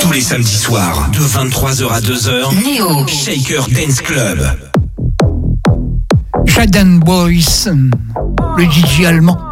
Tous les samedis soirs, de 23h à 2h, Néo Shaker Dance Club. Jaden Boyce, le DJ allemand.